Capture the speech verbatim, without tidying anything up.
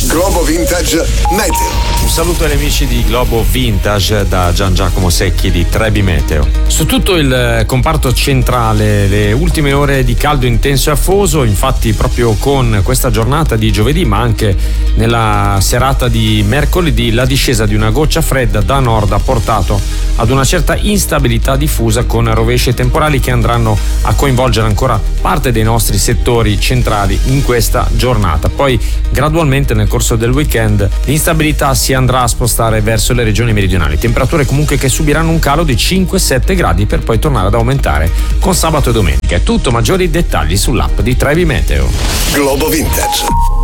Globo Vintage Meteo. Un saluto agli amici di Globo Vintage da Gian Giacomo Secchi di Trebi Meteo. Su tutto il comparto centrale le ultime ore di caldo intenso e afoso, infatti proprio con questa giornata di giovedì ma anche nella serata di mercoledì la discesa di una goccia fredda da nord ha portato ad una certa instabilità diffusa con rovesci temporali che andranno a coinvolgere ancora parte dei nostri settori centrali in questa giornata. Poi gradualmente nel corso del weekend l'instabilità si andrà a spostare verso le regioni meridionali, temperature comunque che subiranno un calo di cinque sette gradi per poi tornare ad aumentare con sabato e domenica. È tutto, maggiori dettagli sull'app di Trebi Meteo. Globo Vintage.